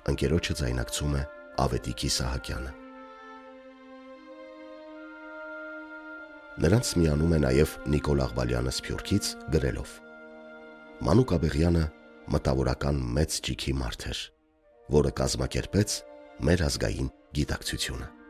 ընկերոջը ձայնակցում է Ավետիք Իսահակյանը։ Նրանց միանում է նաև Նիկոլ Աղբալյանը Սփյուռքից գրելով. Մանուկ Աբեղյանը մտավորական մեծ ճիգի մարդ էր, որը կազմակերպեց մեր ազգային գիտակցությունը։